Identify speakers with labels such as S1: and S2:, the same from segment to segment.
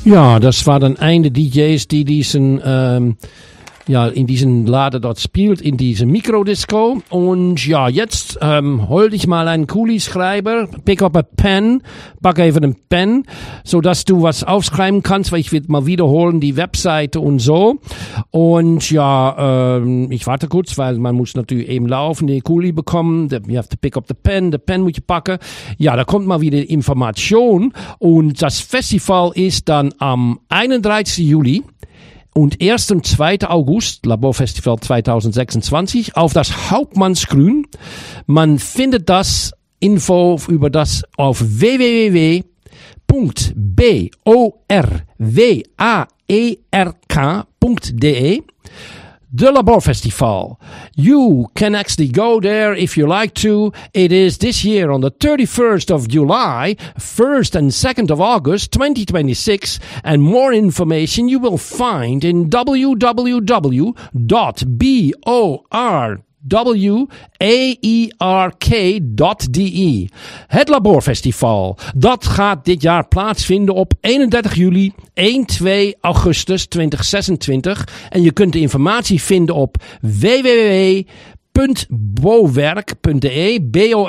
S1: Ja, das war dann eine DJs, die diesen, in diesen Laden dort spielt, in diesem Mikrodisco. Und ja, jetzt hol dich mal einen Kulischreiber, pick up a pen, pack even einen Pen, so dass du was aufschreiben kannst, weil ich will mal wiederholen die Webseite und so. Und ja, ich warte kurz, weil man muss natürlich eben laufen, den Kuli bekommen. You have to pick up the pen muss ich packen. Ja, da kommt mal wieder Information. Und das Festival ist dann am 31. Juli. Und 1. und 2. August, Laborfestival 2026, auf das Hauptmannsgrün. Man findet das Info über das auf www.borwerk.de. The Labor Festival. You can actually go there if you like to. It is this year on the 31st of July, 1st and 2nd of August, 2026. And more information you will find in www.borwerk.de. Het Laborfestival, dat gaat dit jaar plaatsvinden op 31 juli, 1-2 augustus 2026. En je kunt de informatie vinden op www.borwerk.de,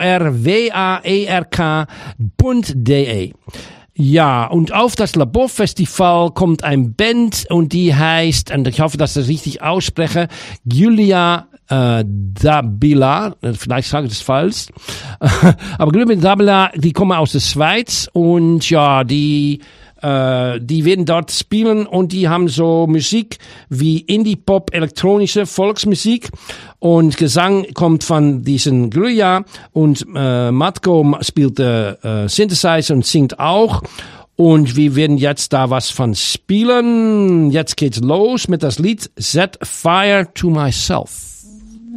S1: borwerk.de. Ja, und auf das Laborfestival kommt ein Band und die heißt, und ich hoffe, dass ich das richtig ausspreche, Giulia Dabila, vielleicht sage ich das falsch, aber Giulia Dabila, die kommen aus der Schweiz und ja, die werden dort spielen und die haben so Musik wie Indie-Pop, elektronische Volksmusik und Gesang kommt von diesen Giulia und Matko spielt Synthesizer und singt auch. Und wir werden jetzt da was von spielen. Jetzt geht's los mit das Lied Set Fire to Myself.